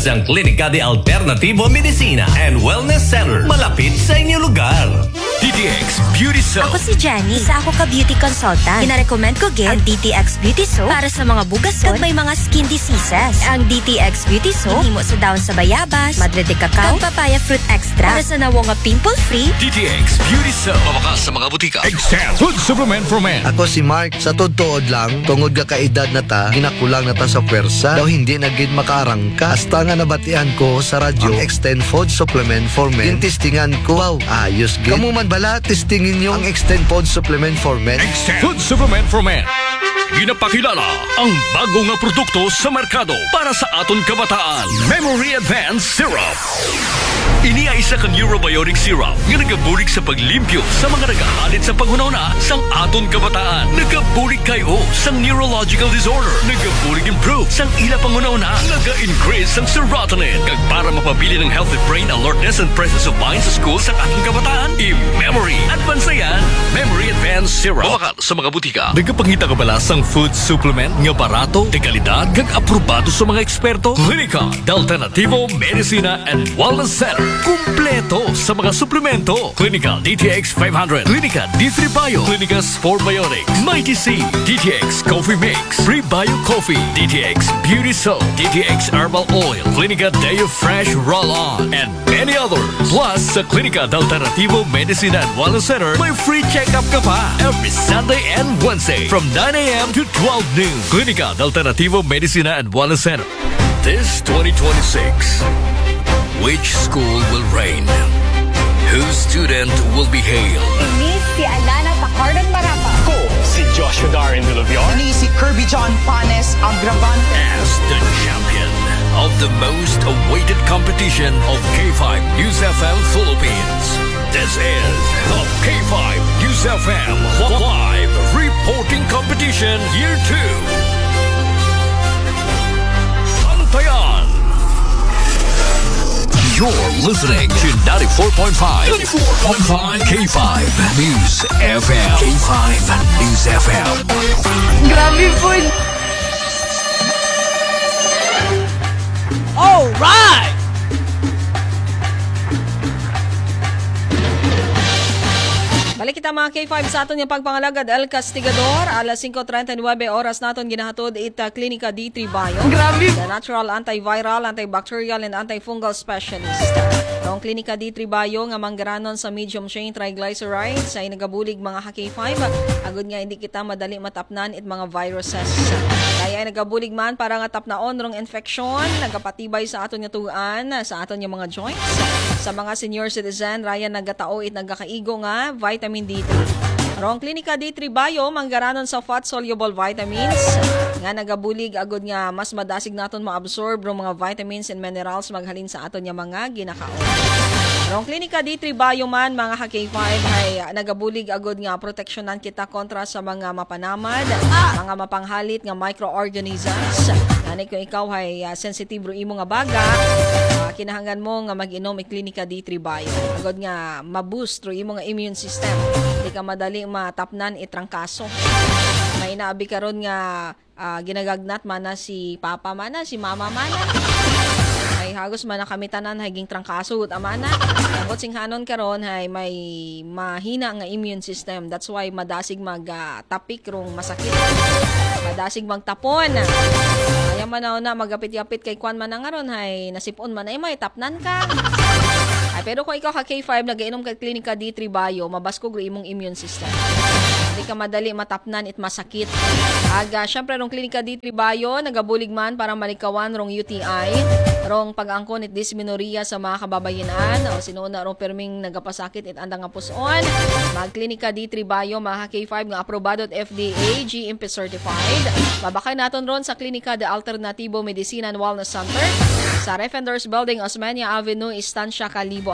Bukas ang Klinika de Alternativo Medicina and Wellness Center. Malapit sa inyong lugar. DTX Beauty Soap. Ako si Jenny. Isa ako ka-beauty consultant. Kina-recommend ko ang DTX Beauty Soap para sa mga bugason at may mga skin diseases. Ang DTX Beauty Soap, himo sa daon sa bayabas, madre de cacao, papaya fruit extra para sa nawong pimple-free. DTX Beauty Soap. Mabakas sa mga butika. Extend Food Supplement for Men. Ako si Mark. Sa tuod lang, tungod ka kaedad na ta, ginakulang na ta sa pwersa, daw hindi na gid makaarangka. Hasta nga nabatian ko sa radyo, ang Extend Food Supplement for Men. Tintistingan ko, wow, ayos gid. Kamu man bala, testingin nyo ang Extend Food Supplement for Men. Extend Food Supplement for Men. Ginapakilala ang bago nga produkto sa merkado para sa aton kabataan. Memory Advanced Syrup. Ini ay isa ka neurobiotic syrup nga nagabulig sa paglimpyo sa mga nagahalit sa paghunaw-na sang aton kabataan. Nagabulig kayo sang neurological disorder. Nagabulig improve sang ila pangunaw-na. Naga-increase sang serotonin. Kag para mapabili ng healthy brain alertness and presence of mind sa school sang aton kabataan. I-Memory Advance yan. Memory Advanced Syrup. Mabakal sa mga butika. Nagapangita ka bala sang food supplement nga barato, de kalidad, kag aprobado sa mga eksperto? Klinika de Alternativo Medicina and Wellness Center. Kumpleto sa mga suplemento. Clinical DTX 500, Clinica D3 Bio, Clinica Sport Biotics, Mighty C, DTX Coffee Mix, Free Bio Coffee, DTX Beauty Soap, DTX Herbal Oil, Clinica Deo Fresh Roll-On, and many others. Plus, sa Clinica de Alternativo Medicina and Wellness Center, may free check-up ka pa every Sunday and Wednesday from 9 a.m. to 12 noon. Clinica de Alternativo Medicina and Wellness Center. This 2026, which school will reign? Whose student will be hailed? Ini si Alana Tacardan Marapa. Ko si Joshua Darin de Levior. Ini si Kirby John Panes Agravante. As the champion of the most awaited competition of K5 News FM Philippines. This is the K5 News FM Live Reporting Competition Year 2. Santayan. You're listening to 94.5 K5 News FM. K5 News FM. Grabe po. All right. Balik kita mga K5 sa aton yung pagpangalagad El Castigador. Alas 5:39 oras naton ginahatod ita Klinika D3 Bio. Grabe. The natural antiviral, antibacterial, and antifungal specialist. Ang Klinika D3 Bio nga manggaranon sa medium chain triglycerides ay nagabulig mga K5. Agud nga hindi kita madali matapnan it mga viruses. Kaya ay nagabulig man para nga tapnaon rong infection, nagapatibay sa aton nga tugan, sa aton nga mga joints. Sa mga senior citizen, raya nagatao it nagakaigo nga vitamin D3. Rong Klinika D3 Bio, manggaranon sa fat-soluble vitamins. Nga nagabulig agud nga mas madasig naton maabsorb rong mga vitamins and minerals maghalin sa aton nga mga ginakaon. Rong Klinika D3 Bio man, mga K5 ay nagabulig agud nga proteksyonan kita kontra sa mga mapanamad, mga mapanghalit nga microorganisms. Ani kung ikaw ay sensitive ro imo nga baga, kinahanglan mo nga mag-inom Klinika D3 Bio. Agud nga ma-boost ro imo nga immune system. Hindi ka madali matapnan itrangkaso. May naabi karon nga ginagagnat mana si papa mana, si mama mana. Ay hagos man na kami tanan haging trangkaso ut amana. Abot singhanon karon hay may mahina nga immune system. That's why madasig mag-tapik rong masakit. Madasig magtapon. Kaya man na magapit-yapit kay kwan man nga ron hay nasipon man ay may tapnan ka. Ay, pero kung ikaw ka K5 nag-inom ka Klinika D3 Bio, mabaskog ro imong immune system. Hindi ka madali matapnan it masakit. Syempre rong Klinika D3 Bio, nagabulig man para malikawan rong UTI, rong pag-angkon it dysmenorrhea sa mga kababayenan, o sinuuna rong perming nagapasakit it andang nga puson. Mag Klinika D3 Bio, mga K5 nga aprobado at FDA, GMP certified. Babakay naton ron sa Klinika de Alternativo Medicina and Wellness Center sa Refenders Building, Osmeña Avenue, Estancia, Calibo,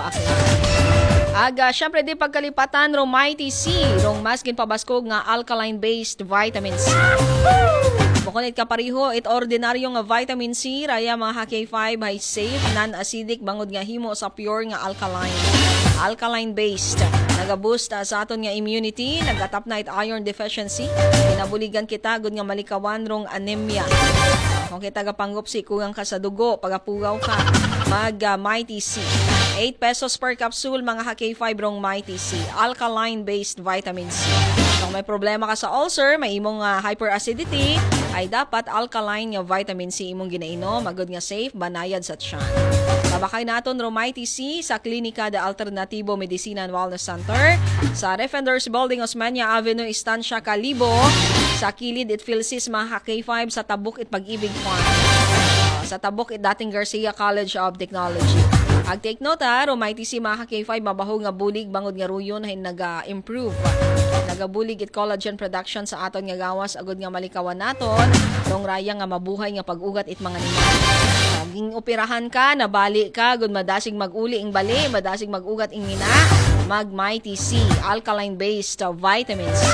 Aklan. Syempre di pagkalipatan rong Mighty C, rong maskin pabaskog nga alkaline-based vitamin C. Bukunit ka pariho, it ordinaryo nga vitamin C, raya mga K5 ay safe, non-acidic, bangod nga himo sa pure nga alkaline. Alkaline-based. Nagaboost sa aton nga immunity, nagatap na it iron deficiency. Pinabuligan kita, gud nga malikawan rong anemia. Kung kita gapanggop si kugang ka sa dugo, pagapugaw ka, mag Mighty C. 8 pesos per capsule, mga K5 rong Mighty C. Alkaline-based vitamin C. Kung may problema ka sa ulcer, may imong hyperacidity, ay dapat alkaline nga vitamin C imong ginainom, magod nga safe, banayad sa tiyan. Babakay naton ro Mighty C sa Klinika de Alternativo Medicina and Wellness Center sa Defenders Building, Osmeña Avenue, Estancia, Calibo. Sa kilid it Philsis, mga K5 sa Tabuk it Pag-ibig Farm. Sa Tabuk it dating Garcia College of Technology. Ag-take note ro Mighty C, mga K5 mabaho nga bulig bangod nga ruyon hay naga-improve. Nagabulig it collagen production sa aton nga gawas agud nga malikawan naton rong raya nga mabuhay nga pag-ugat it mga nina. Ging operahan ka, nabali ka, gud madasig mag-uli ing bali, madasig mag-ugat ing nina, mag Mighty C, alkaline-based vitamin C.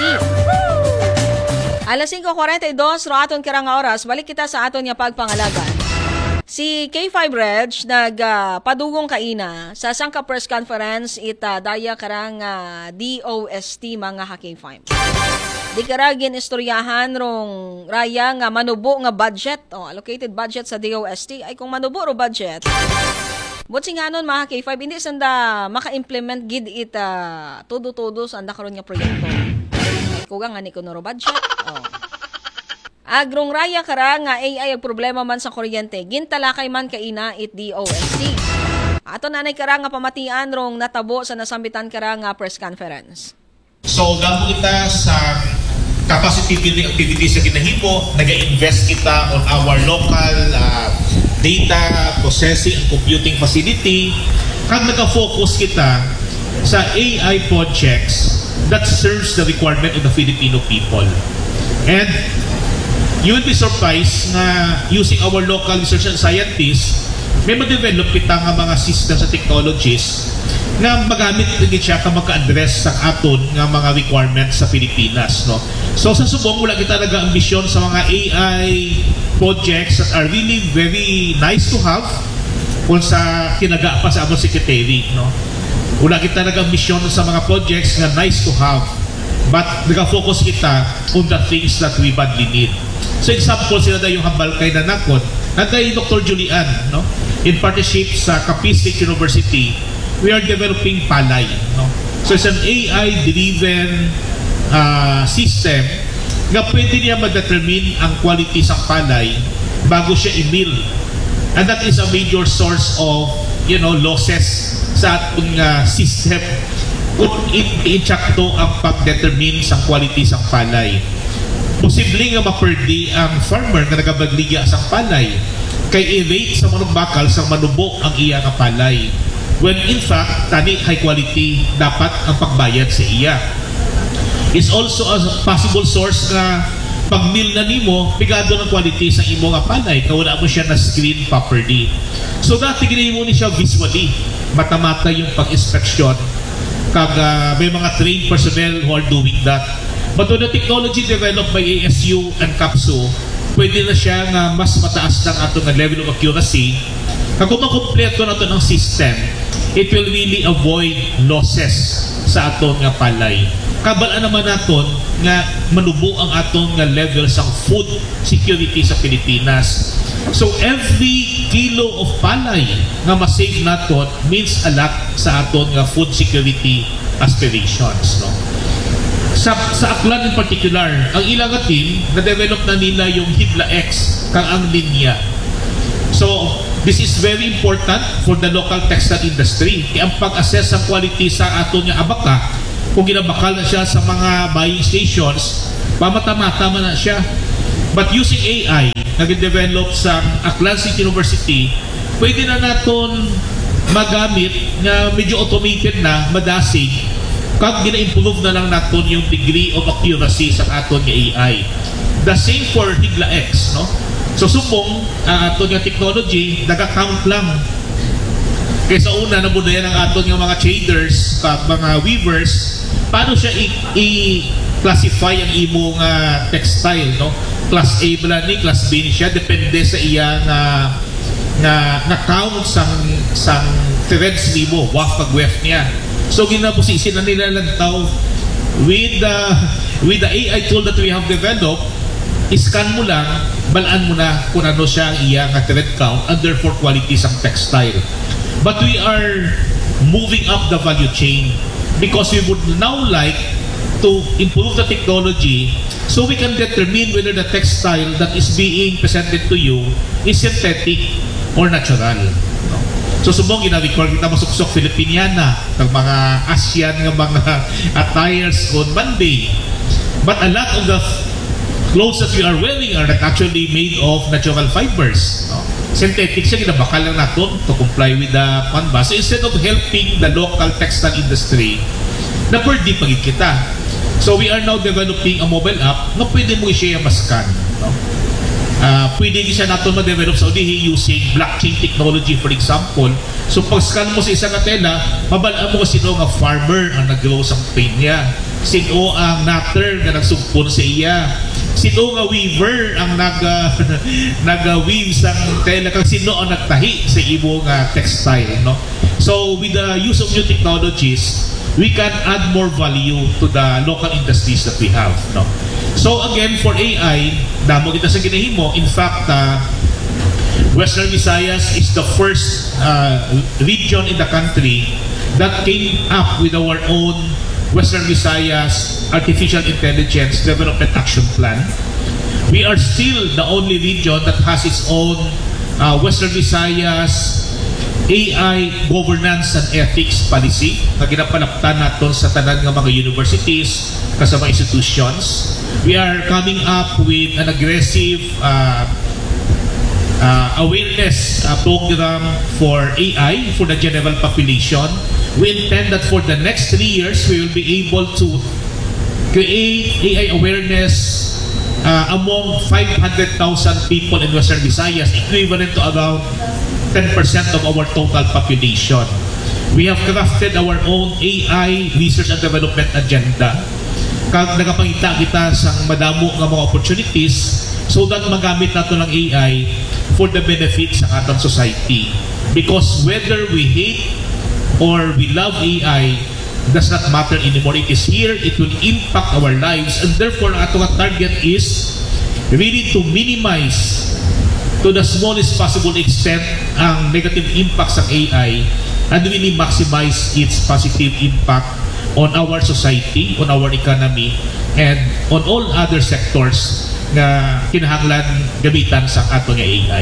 Alas 5:42 ro aton kirang oras, balik kita sa aton nga pagpangalagan. Si K5 Reg padugong kaina sa sangka press conference daya karang DOST, mga K5. Di karagin istoryahan rong raya nga manubo nga budget, allocated budget sa DOST. Ay kung manubo ro budget, butsi nga nun, mga K5, hindi sanda maka-implement gid todo-todo sanda karon nga proyekto. Ay kugang nga ni kuno ro budget. Agrong raya kara nga AI ang problema man sa kuryente, gintalakay man kaina it DOST. Ato nanay kara nga pamatian rong natabo sa nasambitan kara nga press conference. So, gamo kita sa capacity building activities sa kinahimo, nag-invest kita on our local data processing and computing facility, kag nag-focus kita sa AI projects that serves the requirement of the Filipino people. And you will be surprised na using our local research and scientists, may ma-develop kita nga mga systems and technologies na magamit rin siya ka maka-address sa aton nga mga requirements sa Pilipinas. No? So sa subong, wala kita nag-ambisyon sa mga AI projects that are really very nice to have kung sa kinaga pa sa among secretary. No? Wala kita nag-ambisyon sa mga projects nga nice to have, but nag-focus kita on the things that we badly need. So example, sila na yung hambal kay nanakot, nanday Dr. Julian, no? In partnership sa Capiz State University, we are developing Palay. No? So it's an AI-driven system na pwede niya ma-determine ang quality sa palay bago siya i-mill. And that is a major source of, losses sa ating system kung i-check to ang pag-determine sa quality sa palay. Posibleng nga maperdi ang farmer na nagabagligya sa palay kay i-rate sa manong bakal sa manubo ang iya nga palay, when in fact tani high quality dapat ang pagbayad sa iya. Is also a possible source nga pag-mill na nimo pigado ng quality sa imo nga palay kaya wala mo siya na screen properly. So dati ginahimo ni siya visually, mata-mata yung pag-inspection kag may mga trained personnel who are doing that. But with the technology developed by ASU and CAPSU, pwede na siya nga mas mataas ng ato nga level of accuracy. Kag kung makompleto na ito ng system, it will really avoid losses sa aton nga palay. Kabalaan naman naton nga manubo ang aton nga level sa food security sa Pilipinas. So every kilo of palay nga ma-save naton means a lot sa aton nga food security aspirations. No? Sa Aklan in particular, ang ilang team, na-develop na nila yung Hibla-X kang ang linya. So, this is very important for the local textile industry. Kaya ang pag-assess sa quality sa ato niya abaka, kung ginabakal na siya sa mga buying stations, pamata-mata man na siya. But using AI, nag-develop sa Aklan State University, pwede na naton magamit na medyo automated na, madasig, kag gina-improve na lang naton yung degree of accuracy sa aton nga AI. The same for Hibla-X, no? So subong aton nga technology naga-count lang. Kaysa una nabudayan ang aton nga mga traders, kag mga weavers, paano siya i-classify ang imong textile, no? Class A bala ni, class B ni siya, depende sa iya na count sang threads nimo, waf pag weft niya. So ginaposisin na nila lantaw with the AI tool that we have developed, iscan mo lang, balaan mo na kung ano siya ang iya nga thread count and therefore qualities ang textile. But we are moving up the value chain because we would now like to improve the technology so we can determine whether the textile that is being presented to you is synthetic or natural. No? So subong ginawikor kita masuksok Filipiniana ng mga Asian ng mga attires on Monday. But a lot of the clothes that we are wearing are not actually made of natural fibers. No? Synthetic siya, ginabakal lang natin to comply with the panba. So instead of helping the local textile industry, na pwede pagid kita. So we are now developing a mobile app na pwede mo siya maskan. No? Pwede siya natin ma-develop sa ulihi using blockchain technology, for example. So pag scan mo sa isang tela, mabalaan mo sino nga farmer ang nag-grow sa pain niya. Sino ang nutter na nagsugpon sa iya. Sino nga weaver ang nag-weave sa tela. Kag sino ang nagtahi sa ibong textile. No? So with the use of new technologies, we can add more value to the local industries that we have. No? So again, for AI, damo kita sa ginahimo. In fact, Western Visayas is the first region in the country that came up with our own Western Visayas Artificial Intelligence Development Action Plan. We are still the only region that has its own Western Visayas AI Governance and Ethics Policy na ginapalaptan natin sa tanan ng mga universities, kasama institutions. We are coming up with an aggressive awareness program for AI for the general population. We intend that for the next 3 years, we will be able to create AI awareness among 500,000 people in Western Visayas, equivalent to around 10% of our total population. We have crafted our own AI research and development agenda. Kag nagapangita kita sa madamo nga mga opportunities so that magamit nato ng AI for the benefits ng atong society. Because whether we hate or we love AI does not matter anymore. It is here, it will impact our lives, and therefore atong target is really to minimize to the smallest possible extent ang negative impacts ng AI and really maximize its positive impact on our society, on our economy, and on all other sectors na kinahanglan gamitan sa atong AI.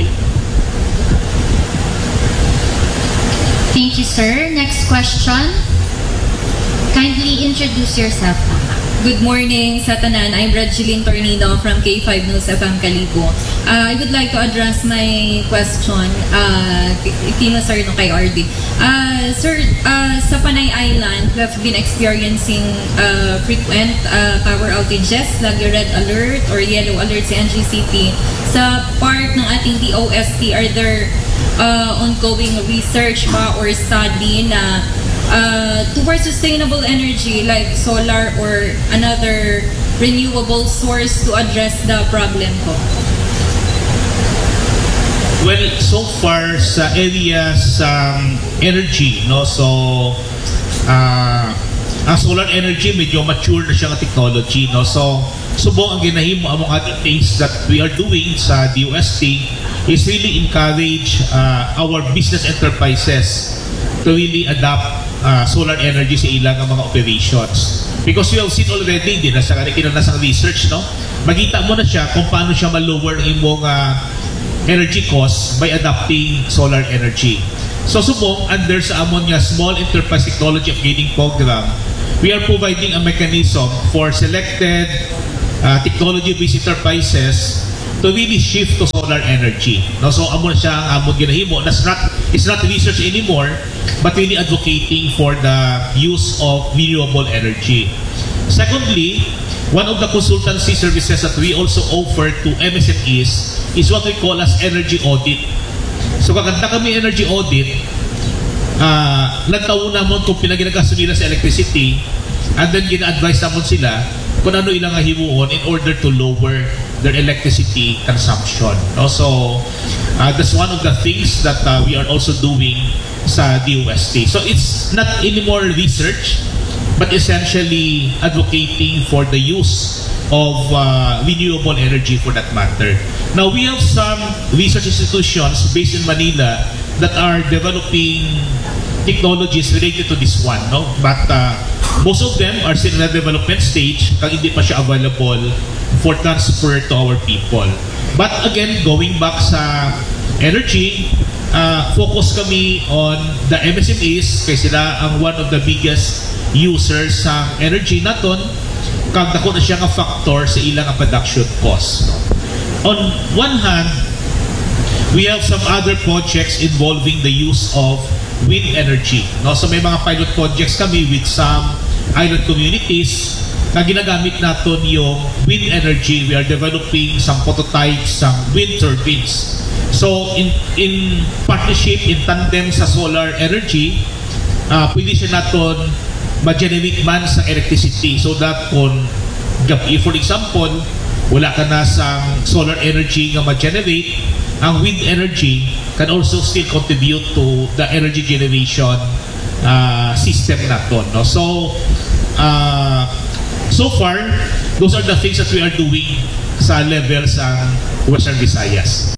Thank you, sir. Next question. Kindly introduce yourself. Good morning sa tanan. I'm Regeline Tornino from K5 News FM Kalibo. I would like to address my question kino sir no kay RD. Sir, sa Panay Island, we have been experiencing frequent power outages, lagi red alert or yellow alert sa NGCP. Sa part ng ating DOST, are there ongoing research ba or study na towards sustainable energy like solar or another renewable source to address the problem ko? Well, so far sa area sa energy, no, so ang solar energy medyo mature na siya ng technology, no, so subong ang ginahimo among other things that we are doing sa DOST is really encourage our business enterprises to really adapt solar energy sa ilang mga operations. Because we have seen already, di nasa kinanasang research, no? Magita mo na siya kung paano siya ma-lower ang imong energy cost by adapting solar energy. So subong, under sa amon nga Small Enterprise Technology Upgrading Program, we are providing a mechanism for selected technology-based enterprises to really shift to solar energy. No? So amon siya ang amon ginahimo. It's not research anymore, but really advocating for the use of renewable energy. Secondly, one of the consultancy services that we also offer to MSMEs is what we call as energy audit. So kaganda kami energy audit, nagtaon namon kung pinaginagastos nila sa electricity, and then gina-advise namon sila kung ano ilang himuon in order to lower their electricity consumption. Also, that's one of the things that we are also doing sa DOST. So it's not anymore research, but essentially advocating for the use of renewable energy for that matter. Now, we have some research institutions based in Manila that are developing technologies related to this one, no? But most of them are still in the development stage, kaya hindi pa siya available for transfer to our people. But again, going back sa energy, focus kami on the MSMEs kasi sila ang one of the biggest users sa energy naton, kag dako na siya nga factor sa ilang production cost. On one hand, we have some other projects involving the use of wind energy. No? So may mga pilot projects kami with some island communities na ginagamit natin yung wind energy. We are developing some prototypes, some wind turbines. So in partnership, in tandem sa solar energy, pwede siya natin ma-generate man sa electricity so that kung gabi, for example, wala ka na sa solar energy nga ma-generate, ang wind energy can also still contribute to the energy generation system natin. No? So far, those are the things that we are doing sa level sa Western Visayas.